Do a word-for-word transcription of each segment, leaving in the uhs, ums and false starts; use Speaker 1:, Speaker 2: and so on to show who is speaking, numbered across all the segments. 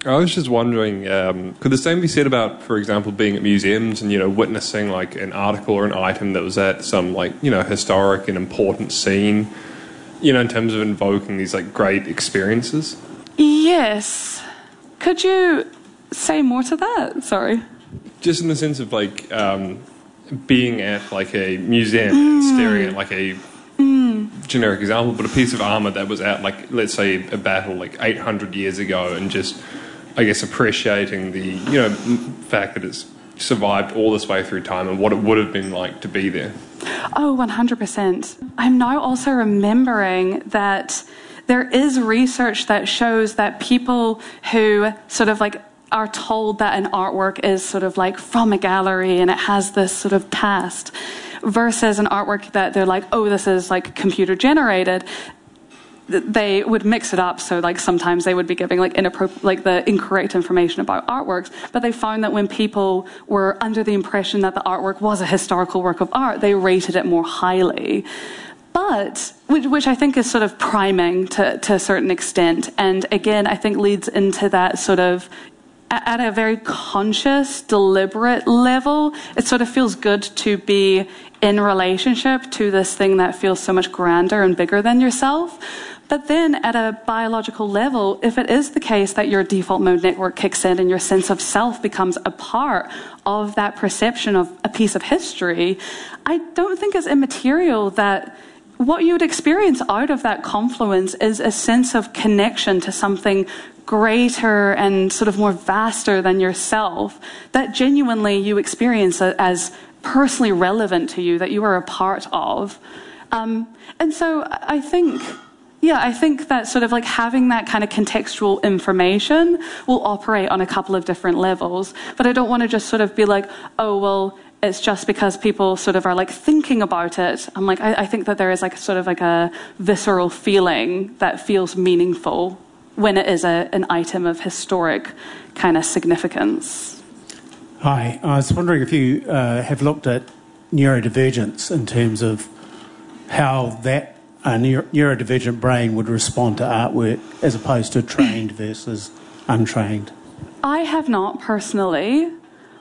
Speaker 1: I was just wondering, um, could the same be said about, for example, being at museums and, you know, witnessing like an article or an item that was at some like, you know, historic and important scene, you know, in terms of invoking these like great experiences?
Speaker 2: Yes. Could you say more to that? Sorry.
Speaker 1: Just in the sense of like um, being at like a museum mm. and staring at like a mm. generic example, but a piece of armour that was at like, let's say, a battle like eight hundred years ago, and just, I guess, appreciating the, you know, fact that it's survived all this way through time and what it would have been like to be there.
Speaker 2: Oh, one hundred percent. I'm now also remembering that there is research that shows that people who sort of like are told that an artwork is sort of like from a gallery and it has this sort of past versus an artwork that they're like, oh, this is like computer generated, they would mix it up. So like sometimes they would be giving like inappropriate, like the incorrect information about artworks, but they found that when people were under the impression that the artwork was a historical work of art, they rated it more highly. But, which, which I think is sort of priming to, to a certain extent, and again I think leads into that sort of, at a very conscious, deliberate level, it sort of feels good to be in relationship to this thing that feels so much grander and bigger than yourself. But then at a biological level, if it is the case that your default mode network kicks in and your sense of self becomes a part of that perception of a piece of history, I don't think it's immaterial that what you would experience out of that confluence is a sense of connection to something greater and sort of more vaster than yourself, that genuinely you experience as personally relevant to you, that you are a part of. Um, and so I think, yeah, I think that sort of like having that kind of contextual information will operate on a couple of different levels. But I don't want to just sort of be like, oh, well, it's just because people sort of are like thinking about it. I'm like, I, I think that there is like sort of like a visceral feeling that feels meaningful when it is a, an item of historic kind of significance.
Speaker 3: Hi, I was wondering if you uh, have looked at neurodivergence in terms of how that uh, neuro- neurodivergent brain would respond to artwork as opposed to trained versus untrained.
Speaker 2: I have not personally,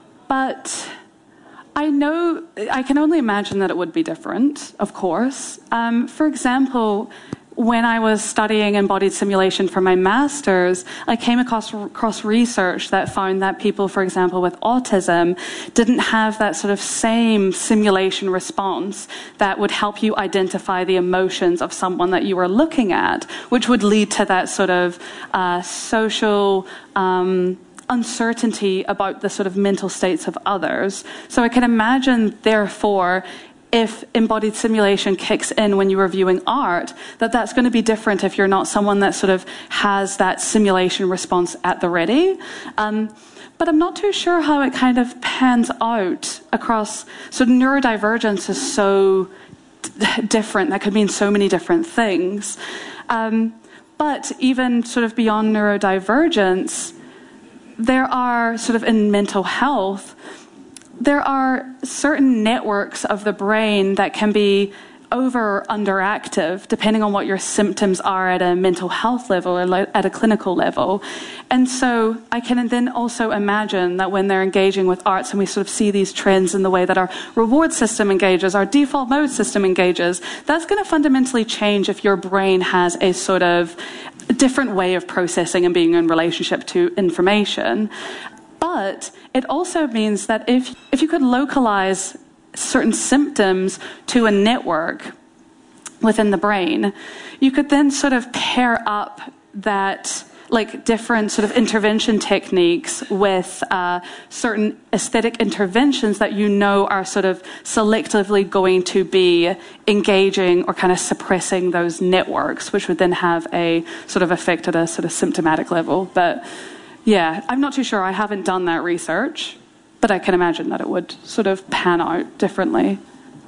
Speaker 2: but I know, I can only imagine that it would be different, of course. Um, for example, when I was studying embodied simulation for my master's, I came across, across research that found that people, for example, with autism didn't have that sort of same simulation response that would help you identify the emotions of someone that you were looking at, which would lead to that sort of uh, social um, uncertainty about the sort of mental states of others. So I can imagine, therefore, if embodied simulation kicks in when you are viewing art, that that's going to be different if you're not someone that sort of has that simulation response at the ready. Um, but I'm not too sure how it kind of pans out across. So neurodivergence is so d- different. That could mean so many different things. Um, but even sort of beyond neurodivergence, there are sort of in mental health, there are certain networks of the brain that can be over or underactive depending on what your symptoms are at a mental health level or at a clinical level. And so I can then also imagine that when they're engaging with arts and we sort of see these trends in the way that our reward system engages, our default mode system engages, that's going to fundamentally change if your brain has a sort of different way of processing and being in relationship to information. But it also means that if if you could localize certain symptoms to a network within the brain, you could then sort of pair up that, like different sort of intervention techniques with uh, certain aesthetic interventions that you know are sort of selectively going to be engaging or kind of suppressing those networks, which would then have a sort of effect at a sort of symptomatic level. But yeah, I'm not too sure. I haven't done that research, but I can imagine that it would sort of pan out differently.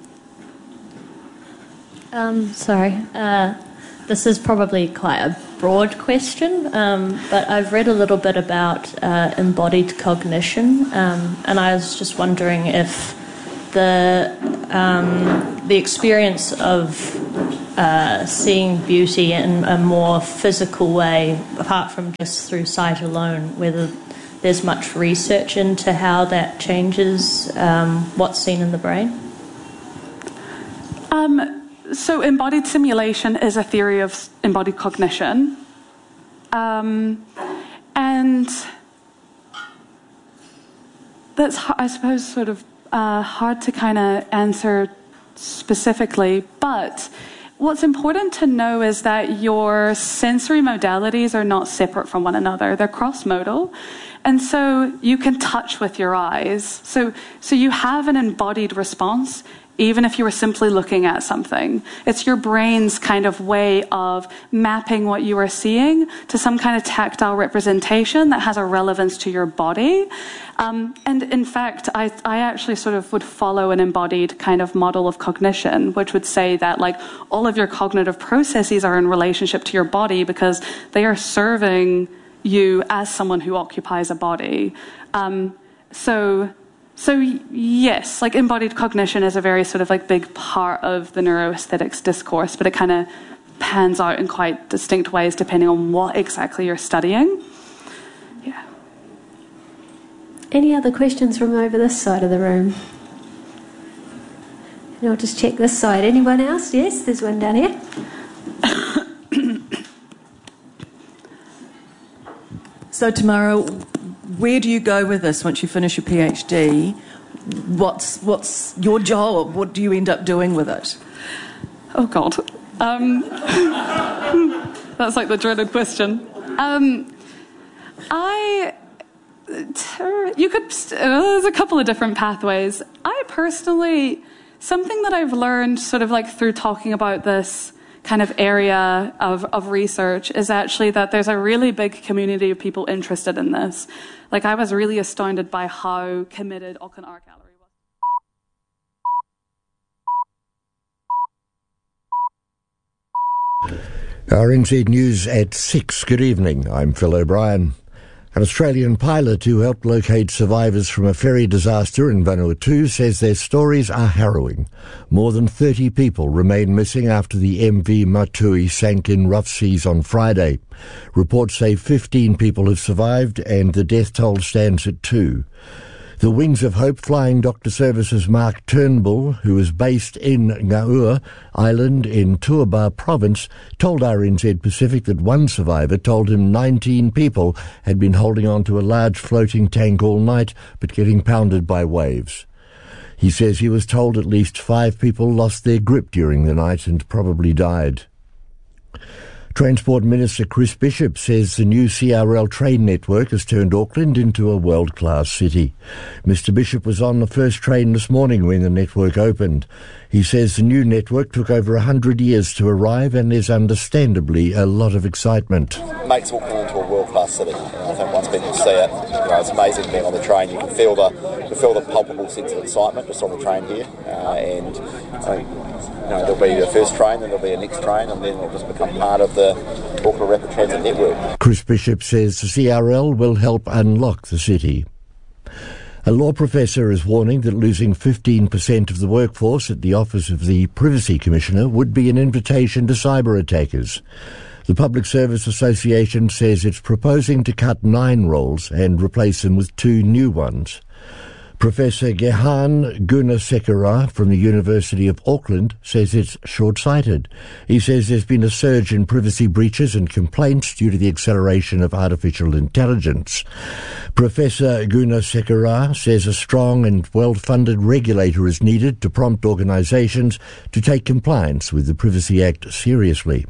Speaker 4: Um, sorry. Uh, this is probably quite a broad question, um, but I've read a little bit about uh, embodied cognition, um, and I was just wondering if the um, the experience of uh, seeing beauty in a more physical way, apart from just through sight alone, whether there's much research into how that changes um, what's seen in the brain?
Speaker 2: Um, so embodied simulation is a theory of embodied cognition. Um, and that's, I suppose, sort of uh, hard to kind of answer specifically, but what's important to know is that your sensory modalities are not separate from one another. They're cross-modal. And so you can touch with your eyes. So, so you have an embodied response even if you were simply looking at something. It's your brain's kind of way of mapping what you are seeing to some kind of tactile representation that has a relevance to your body. Um, and in fact, I, I actually sort of would follow an embodied kind of model of cognition, which would say that like all of your cognitive processes are in relationship to your body because they are serving you as someone who occupies a body. Um, so... So yes, like embodied cognition is a very sort of like big part of the neuroaesthetics discourse, but it kind of pans out in quite distinct ways depending on what exactly you're studying. Yeah.
Speaker 5: Any other questions from over this side of the room? And I'll just check this side. Anyone else? Yes, there's one down here.
Speaker 6: So Tamara, where do you go with this once you finish your PhD? What's what's your job? What do you end up doing with it?
Speaker 2: Oh, God. Um, that's like the dreaded question. Um, I... You could... Uh, there's a couple of different pathways. I personally... Something that I've learned sort of like through talking about this kind of area of, of research is actually that there's a really big community of people interested in this. Like, I was really astounded by how committed Auckland Art Gallery
Speaker 7: was. R N Z News at six. Good evening. I'm Phil O'Brien. An Australian pilot who helped locate survivors from a ferry disaster in Vanuatu says their stories are harrowing. More than thirty people remain missing after the M V Matui sank in rough seas on Friday. Reports say fifteen people have survived and the death toll stands at two. The Wings of Hope Flying Doctor Services Mark Turnbull, who is based in Ngaua Island in Tuabar Province, told R N Z Pacific that one survivor told him nineteen people had been holding on to a large floating tank all night but getting pounded by waves. He says he was told at least five people lost their grip during the night and probably died. Transport Minister Chris Bishop says the new C R L train network has turned Auckland into a world-class city. Mister Bishop was on the first train this morning when the network opened. He says the new network took over one hundred years to arrive and there's understandably a lot of excitement.
Speaker 8: It makes Auckland into a world-class city. And I think once people see it, you know, it's amazing being on the train. You can feel the, you can feel the palpable sense of excitement just on the train here. Uh, and I think, you know, there'll be the first train, then there'll be a next train, and then it'll just become part of the Auckland Rapid Transit network.
Speaker 7: Chris Bishop says the C R L will help unlock the city. A law professor is warning that losing fifteen percent of the workforce at the Office of the Privacy Commissioner would be an invitation to cyber attackers. The Public Service Association says it's proposing to cut nine roles and replace them with two new ones. Professor Gehan Gunasekera from the University of Auckland says it's short-sighted. He says there's been a surge in privacy breaches and complaints due to the acceleration of artificial intelligence. Professor Gunasekera says a strong and well-funded regulator is needed to prompt organisations to take compliance with the Privacy Act seriously.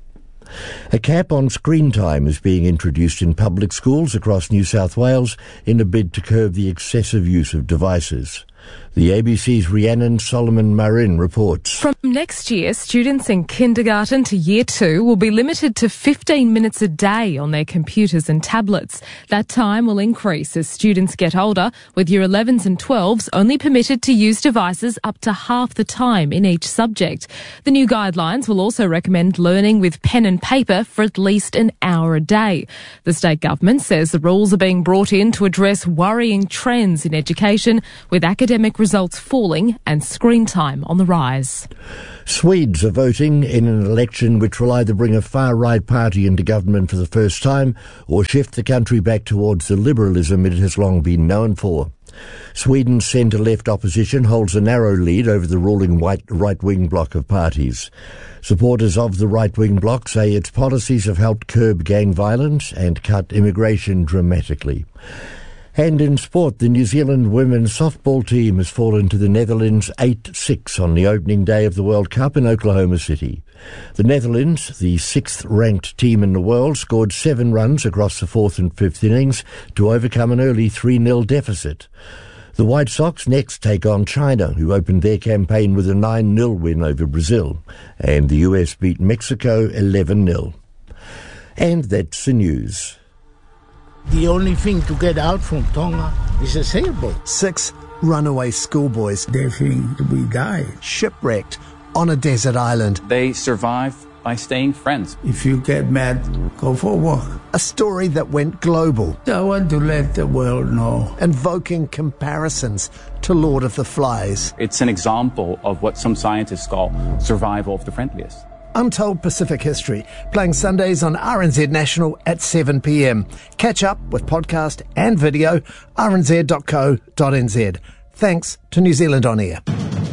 Speaker 7: A cap on screen time is being introduced in public schools across New South Wales in a bid to curb the excessive use of devices. The A B C's Rhiannon Solomon-Marin reports.
Speaker 9: From next year, students in kindergarten to year two will be limited to fifteen minutes a day on their computers and tablets. That time will increase as students get older, with year elevens and twelves only permitted to use devices up to half the time in each subject. The new guidelines will also recommend learning with pen and paper for at least an hour a day. The state government says the rules are being brought in to address worrying trends in education, with academic academic results falling and screen time on the rise.
Speaker 7: Swedes are voting in an election which will either bring a far-right party into government for the first time or shift the country back towards the liberalism it has long been known for. Sweden's centre-left opposition holds a narrow lead over the ruling white right-wing bloc of parties. Supporters of the right-wing bloc say its policies have helped curb gang violence and cut immigration dramatically. And in sport, the New Zealand women's softball team has fallen to the Netherlands eight six on the opening day of the World Cup in Oklahoma City. The Netherlands, the sixth-ranked team in the world, scored seven runs across the fourth and fifth innings to overcome an early three nil deficit. The White Sox next take on China, who opened their campaign with a nine nil win over Brazil, and the U S beat Mexico eleven nil. And that's the news.
Speaker 10: The only thing to get out from Tonga is a sailboat.
Speaker 11: Six runaway schoolboys.
Speaker 10: They think we died.
Speaker 11: Shipwrecked on a desert island.
Speaker 12: They survive by staying friends.
Speaker 10: If you get mad, go for a walk.
Speaker 11: A story that went global.
Speaker 10: I want to let the world know.
Speaker 11: Invoking comparisons to Lord of the Flies.
Speaker 12: It's an example of what some scientists call survival of the friendliest.
Speaker 11: Untold Pacific History, playing Sundays on R N Z National at seven p m. Catch up with podcast and video, r n z dot co dot n z. Thanks to New Zealand On Air.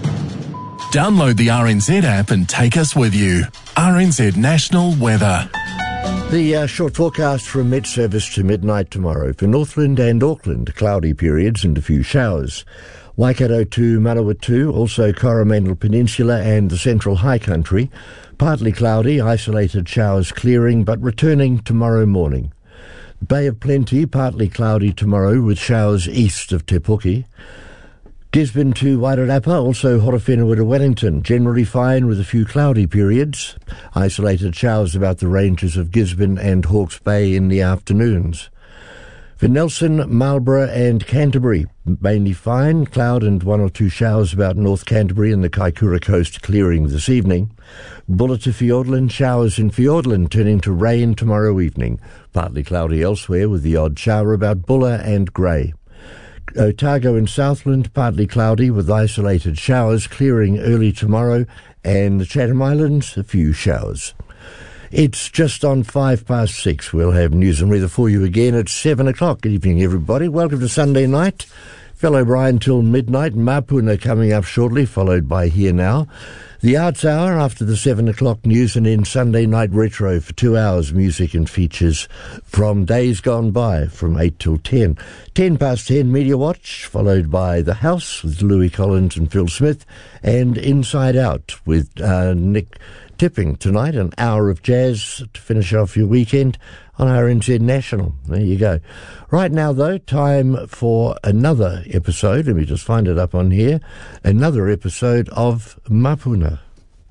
Speaker 13: Download the R N Z app and take us with you. R N Z National Weather.
Speaker 7: The uh, short forecast from Met Service to midnight tomorrow. For Northland and Auckland, cloudy periods and a few showers. Waikato to Manawatu, also Coromandel Peninsula and the Central High Country. Partly cloudy, isolated showers clearing, but returning tomorrow morning. Bay of Plenty, partly cloudy tomorrow with showers east of Te Puke. Gisborne to Wairarapa, also Horowhenua to Wellington, generally fine with a few cloudy periods. Isolated showers about the ranges of Gisborne and Hawke's Bay in the afternoons. For Nelson, Marlborough and Canterbury, mainly fine, cloud and one or two showers about North Canterbury and the Kaikoura coast clearing this evening. Bulla to Fiordland, showers in Fiordland turning to rain tomorrow evening. Partly cloudy elsewhere with the odd shower about Bulla and Grey. Otago and Southland, partly cloudy with isolated showers clearing early tomorrow, and the Chatham Islands, a few showers. It's just on five past six. We'll have news and weather for you again at seven o'clock. Good evening, everybody. Welcome to Sunday night. Phil O'Brien till midnight. Mapuna coming up shortly, followed by Here Now. The Arts Hour after the seven o'clock news, and then Sunday Night Retro for two hours, music and features from days gone by from eight till ten. ten past ten, Media Watch, followed by The House with Louis Collins and Phil Smith, and Inside Out with uh, Nick Tipping tonight, an hour of jazz to finish off your weekend on R N Z National. There you go. Right now, though, time for another episode. Let me just find it up on here. Another episode of Mapuna.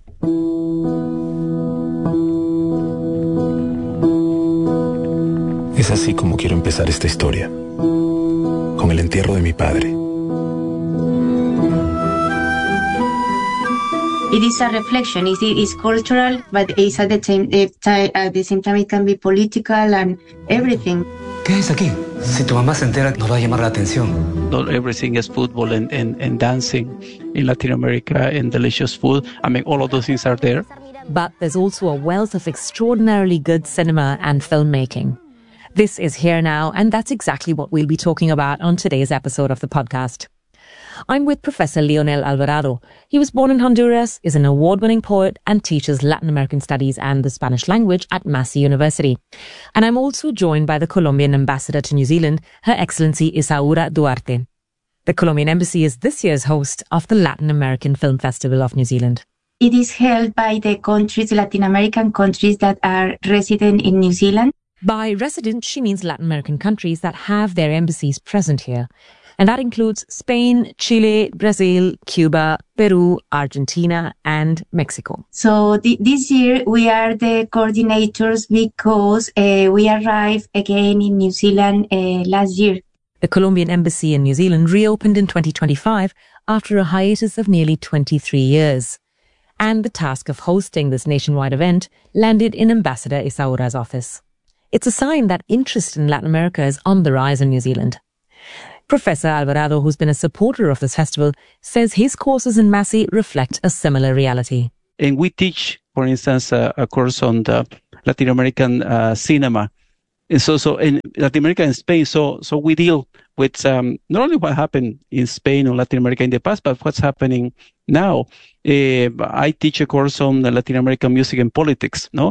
Speaker 14: Es así como quiero empezar esta historia, con el entierro de mi padre.
Speaker 15: It is a reflection. It is cultural, but it's at the same time, at the same time, it can be political and everything.
Speaker 16: ¿Qué es aquí? Si tu mamá se entera, nos va a llamar la atención.
Speaker 17: Not everything is football and, and, and dancing in Latin America and delicious food. I mean, all of those things are there.
Speaker 18: But there's also a wealth of extraordinarily good cinema and filmmaking. This is Here Now, and that's exactly what we'll be talking about on today's episode of the podcast. I'm with Professor Leonel Alvarado. He was born in Honduras, is an award-winning poet, and teaches Latin American studies and the Spanish language at Massey University. And I'm also joined by the Colombian ambassador to New Zealand, Her Excellency Isaura Duarte. The Colombian Embassy is this year's host of the Latin American Film Festival of New Zealand.
Speaker 15: It is held by the countries, Latin American countries that are resident in New Zealand.
Speaker 18: By resident, she means Latin American countries that have their embassies present here. And that includes Spain, Chile, Brazil, Cuba, Peru, Argentina, and Mexico.
Speaker 15: So th- this year we are the coordinators because uh, we arrived again in New Zealand uh, last year.
Speaker 18: The Colombian Embassy in New Zealand reopened in twenty twenty-five after a hiatus of nearly twenty-three years. And the task of hosting this nationwide event landed in Ambassador Isaura's office. It's a sign that interest in Latin America is on the rise in New Zealand. Professor Alvarado, who's been a supporter of this festival, says his courses in Massey reflect a similar reality.
Speaker 17: And we teach, for instance, uh, a course on the Latin American uh, cinema. And so, so in Latin America and Spain, so so we deal with um, not only what happened in Spain or Latin America in the past, but what's happening now. Uh, I teach a course on Latin American music and politics, no?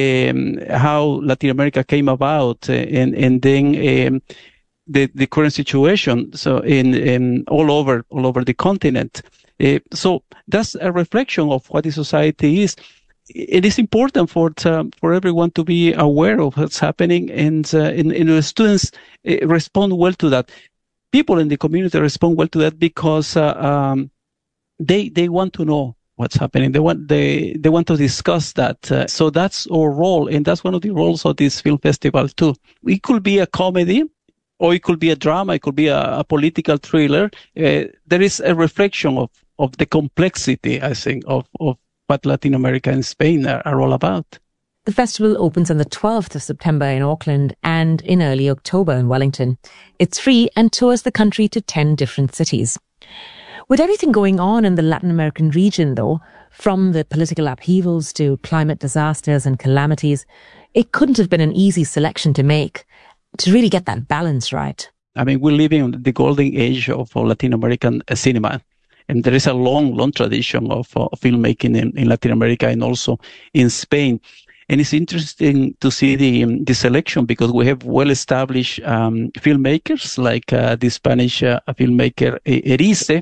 Speaker 17: Um, how Latin America came about, uh, and and then um, the the current situation. So in, in all over all over the continent. Uh, so that's a reflection of what the society is. It is important for uh, for everyone to be aware of what's happening, and uh, and, and the students uh, respond well to that. People in the community respond well to that because uh, um, they they want to know what's happening. They want they they want to discuss that. Uh, so that's our role, and that's one of the roles of this film festival too. It could be a comedy, or it could be a drama. It could be a, a political thriller. Uh, there is a reflection of of the complexity, I think, of of what Latin America and Spain are, are all about.
Speaker 18: The festival opens on the twelfth of September in Auckland and in early October in Wellington. It's free and tours the country to ten different cities. With everything going on in the Latin American region, though, from the political upheavals to climate disasters and calamities, it couldn't have been an easy selection to make, to really get that balance right.
Speaker 17: I mean, we're living in the golden age of Latin American cinema. And there is a long, long tradition of uh, filmmaking in, in Latin America and also in Spain. And it's interesting to see the um, the selection because we have well-established um, filmmakers like uh, the Spanish uh, filmmaker Erice.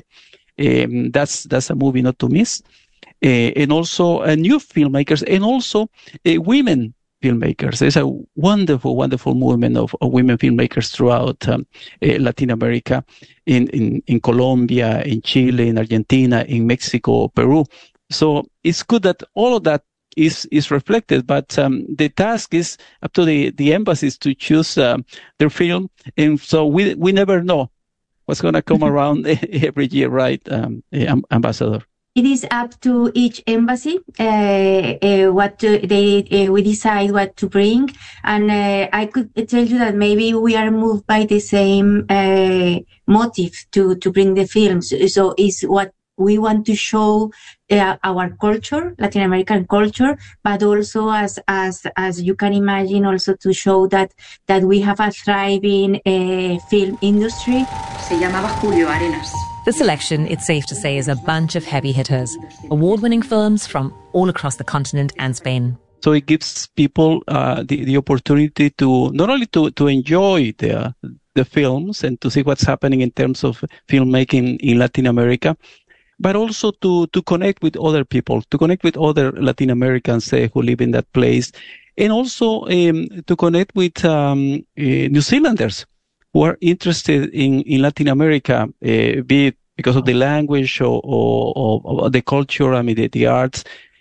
Speaker 17: Um, that's that's a movie not to miss. Uh, and also uh, new filmmakers and also uh, women filmmakers. There's a wonderful, wonderful movement of, of women filmmakers throughout um, uh, Latin America, in, in, in Colombia, in Chile, in Argentina, in Mexico, Peru. So it's good that all of that is is reflected, but um, the task is up to the, the embassies to choose um, their film. And so we we never know what's going to come around every year, right, um, Ambassador?
Speaker 15: It is up to each embassy uh, uh, what to, they uh, we decide what to bring, and uh, I could tell you that maybe we are moved by the same uh, motive to to bring the films. So it's what we want to show uh, our culture, Latin American culture, but also as as as you can imagine, also to show that that we have a thriving uh, film industry.
Speaker 18: Se llamaba Julio Arenas. The selection, it's safe to say, is a bunch of heavy hitters, award-winning films from all across the continent and Spain.
Speaker 17: So it gives people uh, the, the opportunity to not only to, to enjoy the, the films and to see what's happening in terms of filmmaking in Latin America, but also to, to connect with other people, to connect with other Latin Americans uh, who live in that place, and also um, to connect with um, uh, New Zealanders who are interested in, in Latin America, uh, be it because of the language or, or, or the culture, I mean, the, the arts,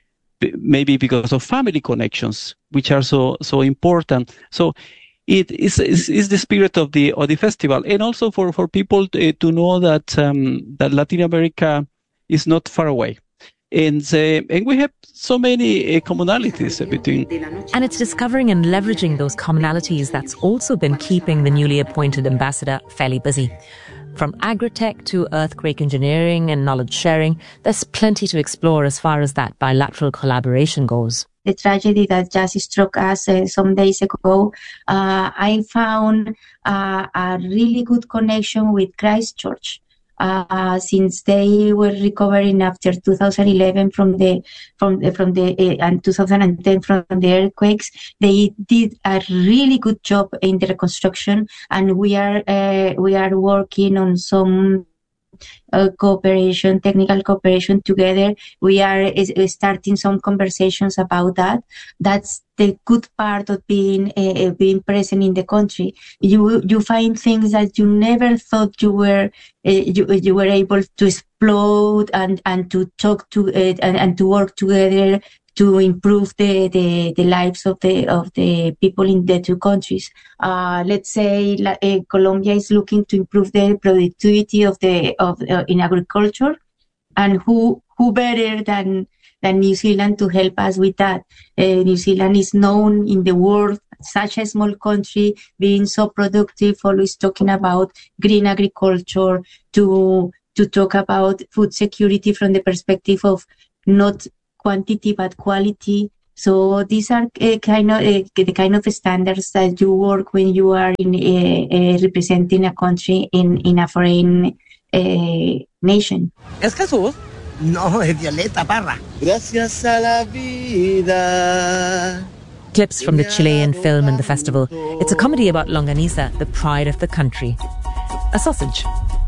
Speaker 17: maybe because of family connections, which are so, so important. So it is, is, is the spirit of the, of the festival. And also for, for people to, to know that, um, that Latin America is not far away. And, uh, and we have so many uh, commonalities uh, between.
Speaker 18: And it's discovering and leveraging those commonalities that's also been keeping the newly appointed ambassador fairly busy. From agri-tech to earthquake engineering and knowledge sharing, there's plenty to explore as far as that bilateral collaboration goes.
Speaker 15: The tragedy that just struck us uh, some days ago, uh, I found uh, a really good connection with Christchurch. Uh, since they were recovering after two thousand eleven from the from the, from the uh, and two thousand ten from the earthquakes, they did a really good job in the reconstruction, and we are uh, we are working on some uh, cooperation, technical cooperation together. We are is, is starting some conversations about that. That's the good part of being uh, being present in the country. You you find things that you never thought you were uh, you you were able to explode and and to talk to uh, and and to work together to improve the, the, the lives of the of the people in the two countries. Uh, let's say uh, Colombia is looking to improve the productivity of the of uh, in agriculture, and who who better than than New Zealand to help us with that. Uh, New Zealand is known in the world such a small country being so productive, always talking about green agriculture, to to talk about food security from the perspective of not quantity but quality. So these are uh, kind of uh, the kind of standards that you work when you are in uh, uh, representing a country in in a foreign uh, nation.
Speaker 19: ¿Es Jesús? No, es Violeta Parra. Gracias a la vida.
Speaker 18: Clips from the Chilean film and the festival. It's a comedy about longaniza, the pride of the country. A sausage.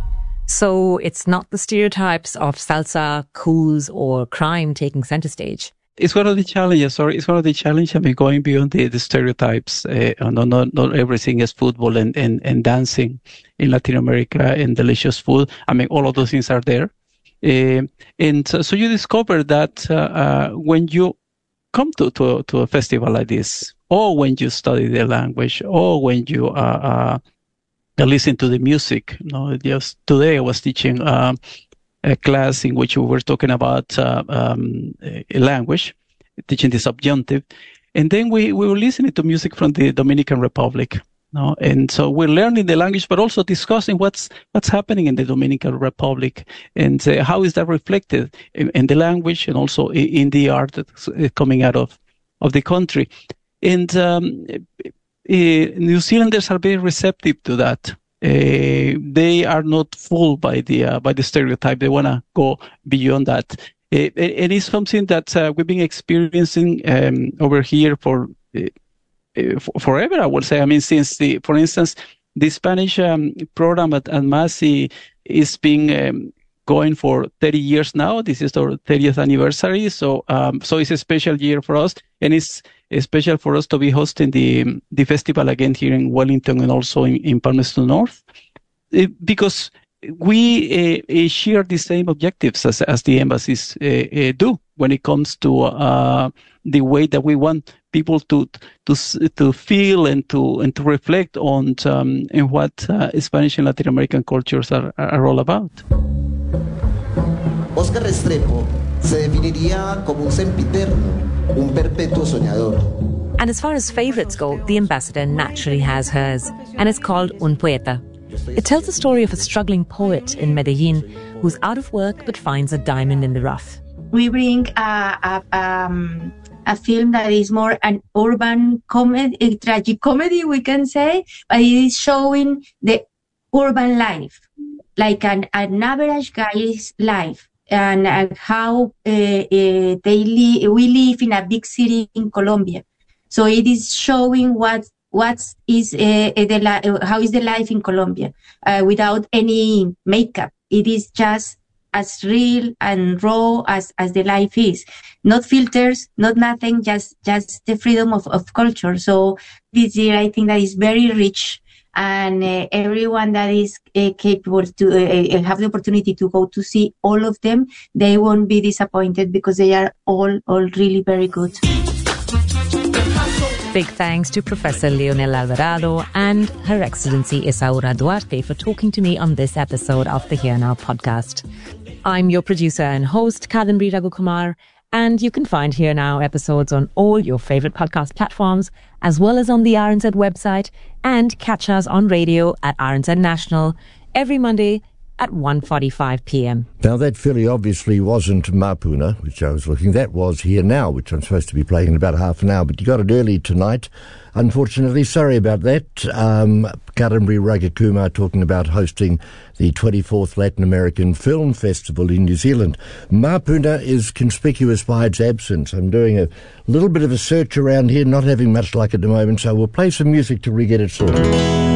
Speaker 18: So it's not the stereotypes of salsa, cools, or crime taking center stage.
Speaker 17: It's one of the challenges, sorry, it's one of the challenges, I mean, going beyond the, the stereotypes. Uh, not, not, not everything is football and, and, and dancing in Latin America and delicious food. I mean, all of those things are there. Uh, and so, so you discover that uh, uh, when you come to, to, to a festival like this, or when you study the language, or when you uh, uh, listen to the music. You know, just today I was teaching uh, a class in which we were talking about uh, um, a language, teaching the subjunctive, and then we, we were listening to music from the Dominican Republic. No, and so we're learning the language, but also discussing what's what's happening in the Dominican Republic and uh, how is that reflected in, in the language and also in, in the art that's coming out of, of the country. And um, uh, New Zealanders are very receptive to that. Uh, they are not fooled by the uh, by the stereotype. They want to go beyond that. Uh, and it's something that uh, we've been experiencing um, over here for. Uh, forever, I would say. I mean, since the, for instance, the Spanish um, program at, at Massey is being um, going for thirty years now. This is our thirtieth anniversary. So, um, so it's a special year for us, and it's special for us to be hosting the the festival again here in Wellington and also in, in Palmerston North, it, because we uh, share the same objectives as, as the embassies uh, uh, do when it comes to uh, the way that we want people to to to feel and to and to reflect on um, in what uh, Spanish and Latin American cultures are, are all about.
Speaker 19: Oscar Restrepo se definiría como un sempiterno, un perpetuo soñador.
Speaker 18: And as far as favourites go, the ambassador naturally has hers, and it's called Un Poeta. It tells the story of a struggling poet in Medellin who's out of work but finds a diamond in the rough.
Speaker 15: We bring a, a, um, a film that is more an urban comedy, a tragic comedy, we can say, but it is showing the urban life, like an, an average guy's life, and uh, how uh, uh, they li- we live in a big city in Colombia. So it is showing what what is uh, the li- how is the life in Colombia uh, without any makeup. It is just as real and raw as, as the life is. Not filters, not nothing, just just the freedom of, of culture. So this year I think that is very rich, and uh, everyone that is uh, capable to uh, have the opportunity to go to see all of them, they won't be disappointed because they are all all really very good.
Speaker 18: Big thanks to Professor Leonel Alvarado and Her Excellency Isaura Duarte for talking to me on this episode of the Here Now podcast. I'm your producer and host, Kadambari Raghukumar, and you can find Here Now episodes on all your favourite podcast platforms, as well as on the R N Z website, and catch us on radio at R N Z National every Monday at one forty-five p.m.
Speaker 7: Now, that fairly obviously wasn't Mapuna, which I was looking. That was Here Now, which I'm supposed to be playing in about half an hour, but you got it early tonight. Unfortunately, sorry about that. Um, Kadambari Raghukumar talking about hosting the twenty-fourth Latin American Film Festival in New Zealand. Mapuna is conspicuous by its absence. I'm doing a little bit of a search around here, not having much luck at the moment, so we'll play some music to re-get it sorted.